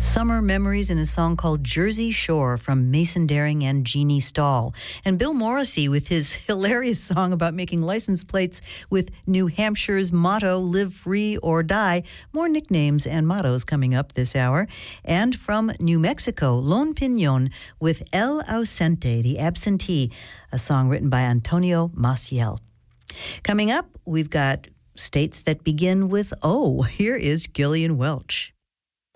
Summer Memories in a song called Jersey Shore from Mason Daring and Jeannie Stahl. And Bill Morrissey with his hilarious song about making license plates with New Hampshire's motto, live free or die. More nicknames and mottos coming up this hour. And from New Mexico, Lon Piñon with El Ausente, the absentee, a song written by Antonio Maciel. Coming up, we've got states that begin with O. Here is Gillian Welch.